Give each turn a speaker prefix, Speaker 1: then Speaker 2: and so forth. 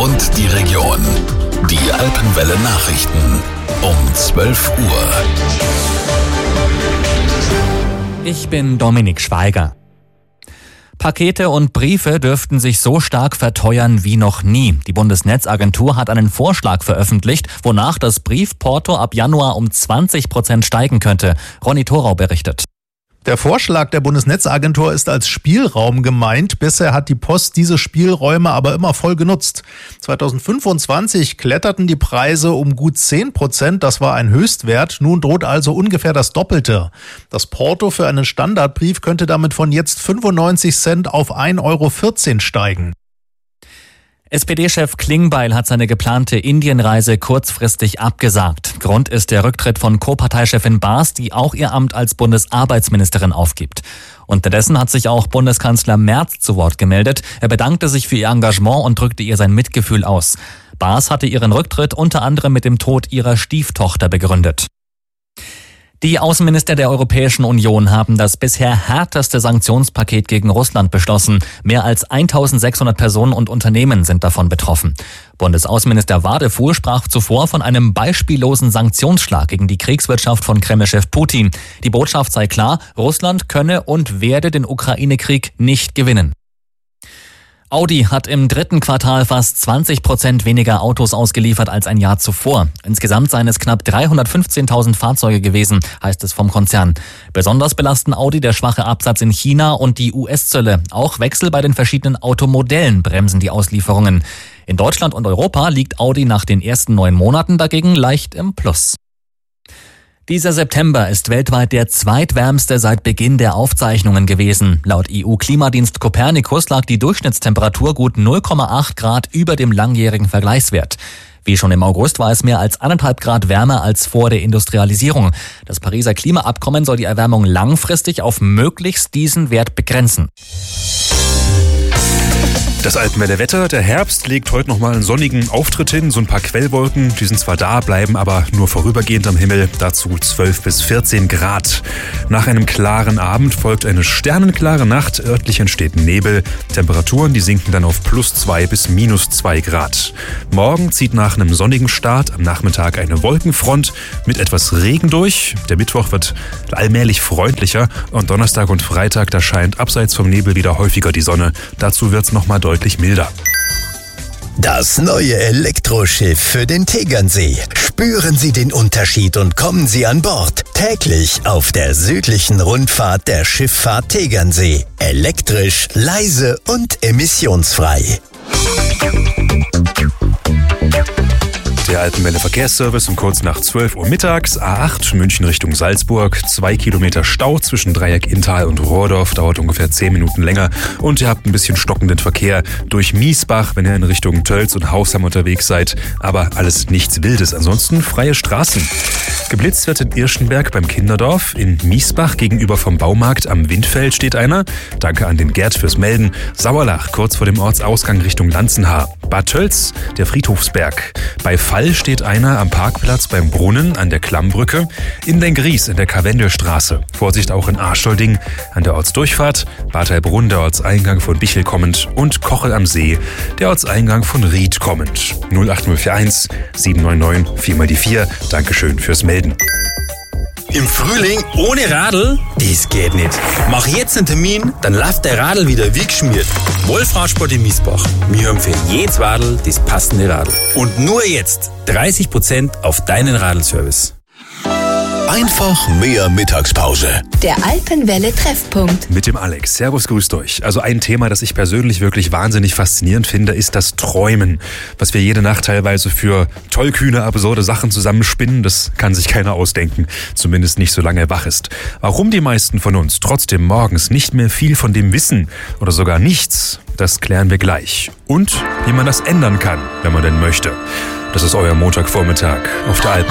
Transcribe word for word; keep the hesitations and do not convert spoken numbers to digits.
Speaker 1: und die Region. Die Alpenwelle Nachrichten um zwölf Uhr.
Speaker 2: Ich bin Dominik Schweiger. Pakete und Briefe dürften sich so stark verteuern wie noch nie. Die Bundesnetzagentur hat einen Vorschlag veröffentlicht, wonach das Briefporto ab Januar um zwanzig Prozent steigen könnte. Ronny Thorau berichtet.
Speaker 3: Der Vorschlag der Bundesnetzagentur ist als Spielraum gemeint. Bisher hat die Post diese Spielräume aber immer voll genutzt. zweitausendfünfundzwanzig kletterten die Preise um gut zehn Prozent. Das war ein Höchstwert. Nun droht also ungefähr das Doppelte. Das Porto für einen Standardbrief könnte damit von jetzt fünfundneunzig Cent auf ein Euro vierzehn steigen.
Speaker 2: S P D-Chef Klingbeil hat seine geplante Indienreise kurzfristig abgesagt. Grund ist der Rücktritt von Co-Parteichefin Baas, die auch ihr Amt als Bundesarbeitsministerin aufgibt. Unterdessen hat sich auch Bundeskanzler Merz zu Wort gemeldet. Er bedankte sich für ihr Engagement und drückte ihr sein Mitgefühl aus. Baas hatte ihren Rücktritt unter anderem mit dem Tod ihrer Stieftochter begründet. Die Außenminister der Europäischen Union haben das bisher härteste Sanktionspaket gegen Russland beschlossen. Mehr als eintausendsechshundert Personen und Unternehmen sind davon betroffen. Bundesaußenminister Wadefuhl sprach zuvor von einem beispiellosen Sanktionsschlag gegen die Kriegswirtschaft von Kremlchef Putin. Die Botschaft sei klar, Russland könne und werde den Ukraine-Krieg nicht gewinnen. Audi hat im dritten Quartal fast zwanzig Prozent weniger Autos ausgeliefert als ein Jahr zuvor. Insgesamt seien es knapp dreihundertfünfzehntausend Fahrzeuge gewesen, heißt es vom Konzern. Besonders belasten Audi der schwache Absatz in China und die U S-Zölle. Auch Wechsel bei den verschiedenen Automodellen bremsen die Auslieferungen. In Deutschland und Europa liegt Audi nach den ersten neun Monaten dagegen leicht im Plus. Dieser September ist weltweit der zweitwärmste seit Beginn der Aufzeichnungen gewesen. Laut E U-Klimadienst Copernicus lag die Durchschnittstemperatur gut null Komma acht Grad über dem langjährigen Vergleichswert. Wie schon im August war es mehr als anderthalb Grad wärmer als vor der Industrialisierung. Das Pariser Klimaabkommen soll die Erwärmung langfristig auf möglichst diesen Wert begrenzen.
Speaker 4: Das Alpenwelle Wetter, der Herbst legt heute nochmal einen sonnigen Auftritt hin. So ein paar Quellwolken, die sind zwar da, bleiben aber nur vorübergehend am Himmel. Dazu zwölf bis vierzehn Grad. Nach einem klaren Abend folgt eine sternenklare Nacht. Örtlich entsteht Nebel. Temperaturen, die sinken dann auf plus zwei bis minus zwei Grad. Morgen zieht nach einem sonnigen Start am Nachmittag eine Wolkenfront mit etwas Regen durch. Der Mittwoch wird allmählich freundlicher und Donnerstag und Freitag, da scheint abseits vom Nebel wieder häufiger die Sonne. Dazu wird es nochmal deutlich milder.
Speaker 5: Das neue Elektroschiff für den Tegernsee. Spüren Sie den Unterschied und kommen Sie an Bord. Täglich auf der südlichen Rundfahrt der Schifffahrt Tegernsee. Elektrisch, leise und emissionsfrei.
Speaker 4: Der Alpenwelle Verkehrsservice um kurz nach zwölf Uhr mittags. A acht München Richtung Salzburg. Zwei Kilometer Stau zwischen Dreieck Inntal und Rohrdorf. Dauert ungefähr zehn Minuten länger. Und ihr habt ein bisschen stockenden Verkehr durch Miesbach, wenn ihr in Richtung Tölz und Hausham unterwegs seid. Aber alles nichts Wildes. Ansonsten freie Straßen. Geblitzt wird in Irschenberg beim Kinderdorf. In Miesbach gegenüber vom Baumarkt am Windfeld steht einer. Danke an den Gerd fürs Melden. Sauerlach kurz vor dem Ortsausgang Richtung Lanzenhaar. Bad Tölz, der Friedhofsberg. Bei Fall steht einer am Parkplatz beim Brunnen an der Klammbrücke. In Lengries in der Karwendelstraße. Vorsicht auch in Arschtolding an der Ortsdurchfahrt. Bad Heilbrunn, der Ortseingang von Bichel kommend. Und Kochel am See, der Ortseingang von Ried kommend. null acht null vier eins sieben neun neun vier mal die vier. Dankeschön fürs Melden.
Speaker 6: Im Frühling ohne Radl? Das geht nicht. Mach jetzt einen Termin, dann läuft der Radl wieder wie geschmiert. Wolfradsport in Miesbach. Wir haben für jedes Radl das passende Radl. Und nur jetzt dreißig Prozent auf deinen Radlservice.
Speaker 5: Einfach mehr Mittagspause.
Speaker 7: Der Alpenwelle Treffpunkt.
Speaker 4: Mit dem Alex. Servus, grüßt euch. Also ein Thema, das ich persönlich wirklich wahnsinnig faszinierend finde, ist das Träumen. Was wir jede Nacht teilweise für tollkühne, absurde Sachen zusammenspinnen, das kann sich keiner ausdenken. Zumindest nicht, solange er wach ist. Warum die meisten von uns trotzdem morgens nicht mehr viel von dem wissen oder sogar nichts, das klären wir gleich. Und wie man das ändern kann, wenn man denn möchte. Das ist euer Montagvormittag auf der Alpen.